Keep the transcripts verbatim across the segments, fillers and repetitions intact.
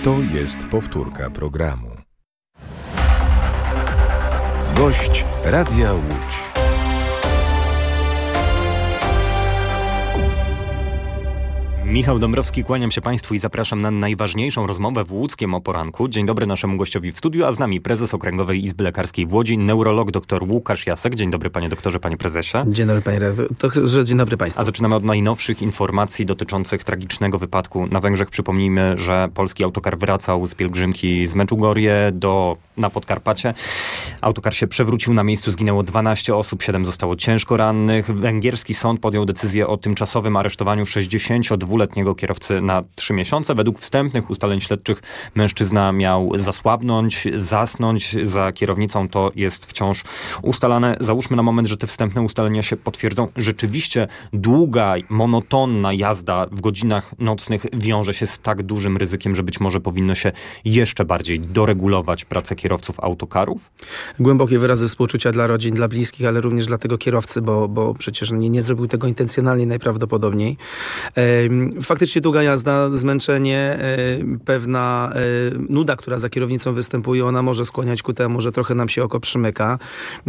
To jest powtórka programu. Gość Radia Łódź. Michał Dąbrowski, kłaniam się Państwu i zapraszam na najważniejszą rozmowę w łódzkiem o poranku. Dzień dobry naszemu gościowi w studiu, a z nami prezes Okręgowej Izby Lekarskiej w Łodzi, neurolog dr Łukasz Jasek. Dzień dobry panie doktorze, panie prezesie. Dzień dobry panie redaktorze, dzień dobry państwu. A zaczynamy od najnowszych informacji dotyczących tragicznego wypadku na Węgrzech. Przypomnijmy, że polski autokar wracał z pielgrzymki z Meczugorje do, na Podkarpacie. Autokar się przewrócił, na miejscu zginęło dwanaście osób, siedem zostało ciężko rannych. Węgierski sąd podjął decyzję o tymczasowym aresztowaniu sześćdziesięciodwuletniego kierowcy na trzy miesiące. Według wstępnych ustaleń śledczych mężczyzna miał zasłabnąć, zasnąć za kierownicą. To jest wciąż ustalane. Załóżmy na moment, że te wstępne ustalenia się potwierdzą. Rzeczywiście długa, monotonna jazda w godzinach nocnych wiąże się z tak dużym ryzykiem, że być może powinno się jeszcze bardziej doregulować pracę kierowców autokarów? Głębokie wyrazy współczucia dla rodzin, dla bliskich, ale również dla tego kierowcy, bo, bo przecież nie, nie zrobił tego intencjonalnie najprawdopodobniej. Faktycznie długa jazda, zmęczenie, pewna nuda, która za kierownicą występuje, ona może skłaniać ku temu, że trochę nam się oko przymyka.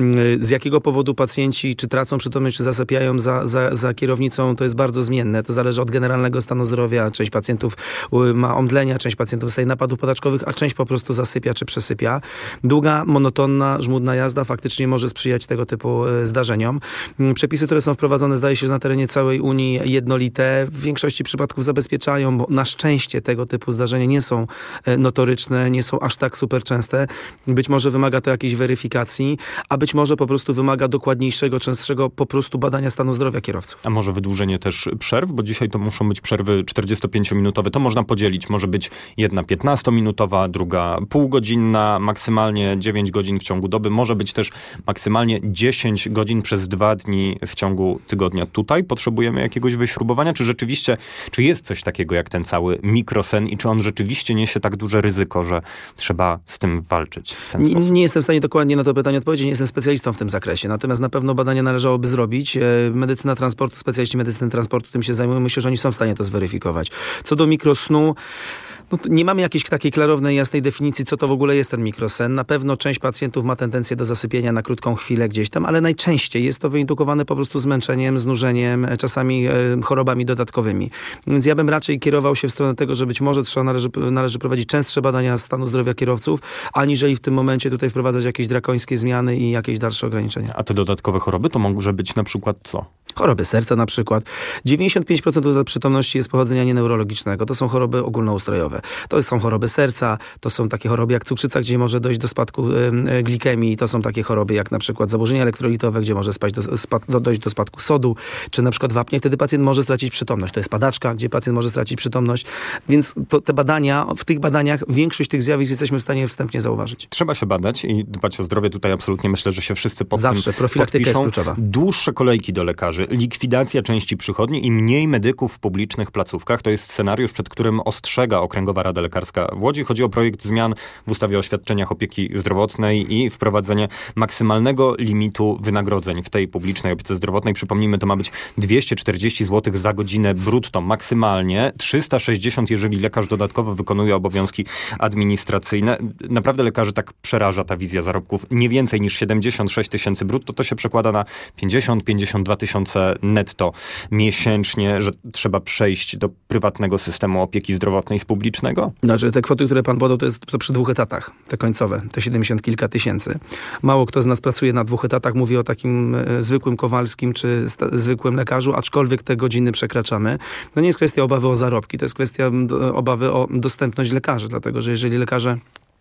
Z jakiego powodu pacjenci czy tracą przytomność, czy zasypiają za, za, za kierownicą, to jest bardzo zmienne. To zależy od generalnego stanu zdrowia. Część pacjentów ma omdlenia, część pacjentów dostaje napadów padaczkowych, a część po prostu zasypia czy przesypia. Długa, monotonna, żmudna jazda faktycznie może sprzyjać tego typu zdarzeniom. Przepisy, które są wprowadzone, zdaje się, że na terenie całej Unii jednolite. W większości przypadków zabezpieczają, bo na szczęście tego typu zdarzenia nie są notoryczne, nie są aż tak super częste. Być może wymaga to jakiejś weryfikacji, a być może po prostu wymaga dokładniejszego, częstszego po prostu badania stanu zdrowia kierowców. A może wydłużenie też przerw? Bo dzisiaj to muszą być przerwy czterdziestopięciominutowe. To można podzielić. Może być jedna piętnastominutowa, druga półgodzinna, maksymalnie dziewięć godzin w ciągu doby. Może być też maksymalnie dziesięć godzin przez dwa dni w ciągu tygodnia. Tutaj potrzebujemy jakiegoś wyśrubowania? Czy rzeczywiście, czy jest coś takiego jak ten cały mikrosen i czy on rzeczywiście niesie tak duże ryzyko, że trzeba z tym walczyć w ten nie, sposób? Nie jestem w stanie dokładnie na to pytanie odpowiedzieć, nie jestem specjalistą w tym zakresie, natomiast na pewno badania należałoby zrobić. Medycyna transportu, specjaliści medycyny transportu tym się zajmują, myślę, że oni są w stanie to zweryfikować. Co do mikrosnu, no nie mamy jakiejś takiej klarownej, jasnej definicji, co to w ogóle jest ten mikrosen. Na pewno część pacjentów ma tendencję do zasypienia na krótką chwilę gdzieś tam, ale najczęściej jest to wyindukowane po prostu zmęczeniem, znużeniem, czasami e, chorobami dodatkowymi. Więc ja bym raczej kierował się w stronę tego, że być może trzeba należy, należy prowadzić częstsze badania stanu zdrowia kierowców, aniżeli w tym momencie tutaj wprowadzać jakieś drakońskie zmiany i jakieś dalsze ograniczenia. A te dodatkowe choroby to może być na przykład co? Choroby serca na przykład. dziewięćdziesiąt pięć procent przytomności jest pochodzenia nieneurologicznego. To są choroby ogólnoustrojowe. To są choroby serca, to są takie choroby jak cukrzyca, gdzie może dojść do spadku y, glikemii. To są takie choroby jak na przykład zaburzenia elektrolitowe, gdzie może spaść do, spad, do, dojść do spadku sodu, czy na przykład wapnia. Wtedy pacjent może stracić przytomność. To jest padaczka, gdzie pacjent może stracić przytomność. Więc to, te badania, w tych badaniach większość tych zjawisk jesteśmy w stanie wstępnie zauważyć. Trzeba się badać i dbać o zdrowie. Tutaj absolutnie myślę, że się wszyscy pod Zawsze. tym Profilaktyka podpiszą. jest kluczowa. Dłuższe kolejki do lekarzy, likwidacja części przychodni i mniej medyków w publicznych placówkach. To jest scenariusz, przed którym ostrzega Okręgowa Rada Lekarska w Łodzi. Chodzi o projekt zmian w ustawie o świadczeniach opieki zdrowotnej i wprowadzenie maksymalnego limitu wynagrodzeń w tej publicznej opiece zdrowotnej. Przypomnijmy, to ma być dwieście czterdzieści złotych za godzinę brutto maksymalnie, trzysta sześćdziesiąt, jeżeli lekarz dodatkowo wykonuje obowiązki administracyjne. Naprawdę lekarzy tak przeraża ta wizja zarobków. Nie więcej niż siedemdziesiąt sześć tysięcy brutto, to się przekłada na pięćdziesiąt pięćdziesiąt dwa tysiące netto miesięcznie, że trzeba przejść do prywatnego systemu opieki zdrowotnej z publicznego? Znaczy te kwoty, które pan podał, to jest to przy dwóch etatach, te końcowe, te siedemdziesiąt kilka tysięcy. Mało kto z nas pracuje na dwóch etatach, mówi o takim e, zwykłym Kowalskim czy sta, zwykłym lekarzu, aczkolwiek te godziny przekraczamy. To nie jest kwestia obawy o zarobki, to jest kwestia do, obawy o dostępność lekarzy, dlatego że jeżeli lekarze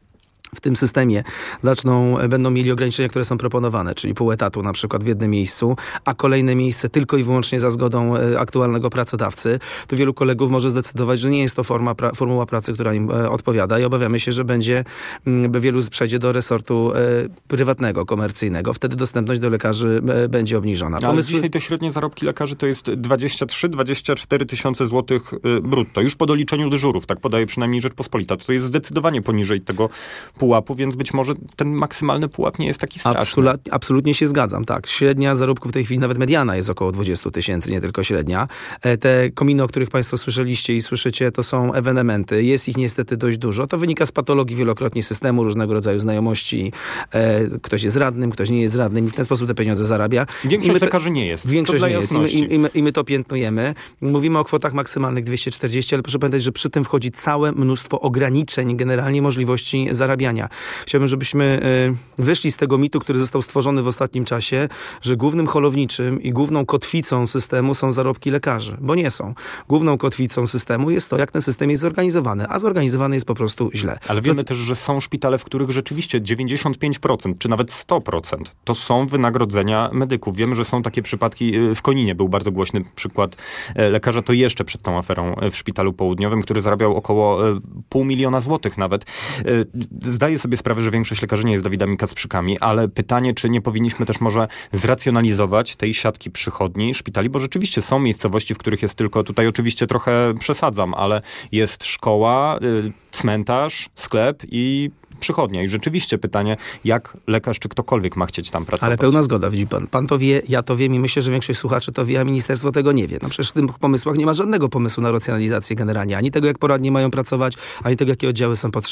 w tym systemie zaczną, będą mieli ograniczenia, które są proponowane, czyli pół etatu na przykład w jednym miejscu, a kolejne miejsce tylko i wyłącznie za zgodą aktualnego pracodawcy, to wielu kolegów może zdecydować, że nie jest to forma, pra, formuła pracy, która im odpowiada i obawiamy się, że będzie wielu przejdzie do resortu prywatnego, komercyjnego. Wtedy dostępność do lekarzy będzie obniżona. Ale Pomysły... dzisiaj te średnie zarobki lekarzy to jest dwadzieścia trzy dwadzieścia cztery tysiące złotych brutto. Już po doliczeniu dyżurów, tak podaje przynajmniej Rzeczpospolita. To jest zdecydowanie poniżej tego pułapu, więc być może ten maksymalny pułap nie jest taki straszny. Absolut, absolutnie się zgadzam, tak. Średnia zarobków w tej chwili, nawet mediana jest około dwadzieścia tysięcy, nie tylko średnia. Te kominy, o których państwo słyszeliście i słyszycie, to są ewenementy. Jest ich niestety dość dużo. To wynika z patologii wielokrotnie systemu, różnego rodzaju znajomości. Ktoś jest radnym, ktoś nie jest radnym i w ten sposób te pieniądze zarabia. Większość lekarzy nie jest. Większość to nie jest. I my, i, my, I my to piętnujemy. Mówimy o kwotach maksymalnych dwieście czterdzieści, ale proszę pamiętać, że przy tym wchodzi całe mnóstwo ograniczeń, generalnie możliwości zarabiania. Chciałbym, żebyśmy wyszli z tego mitu, który został stworzony w ostatnim czasie, że głównym holowniczym i główną kotwicą systemu są zarobki lekarzy, bo nie są. Główną kotwicą systemu jest to, jak ten system jest zorganizowany, a zorganizowany jest po prostu źle. Ale wiemy to... też, że są szpitale, w których rzeczywiście dziewięćdziesiąt pięć procent, czy nawet sto procent to są wynagrodzenia medyków. Wiemy, że są takie przypadki, w Koninie był bardzo głośny przykład lekarza, to jeszcze przed tą aferą w Szpitalu Południowym, który zarabiał około pół miliona złotych nawet. Zdaję sobie sprawę, że większość lekarzy nie jest Dawidami Kacprzykami, ale pytanie, czy nie powinniśmy też może zracjonalizować tej siatki przychodni, szpitali, bo rzeczywiście są miejscowości, w których jest tylko, tutaj oczywiście trochę przesadzam, ale jest szkoła, cmentarz, sklep i przychodnia. I rzeczywiście pytanie, jak lekarz czy ktokolwiek ma chcieć tam pracować. Ale pełna zgoda, widzi pan. Pan to wie, ja to wiem i myślę, że większość słuchaczy to wie, a ministerstwo tego nie wie. No przecież w tych pomysłach nie ma żadnego pomysłu na racjonalizację generalnie. Ani tego, jak poradnie mają pracować, ani tego, jakie oddziały są potrzebne.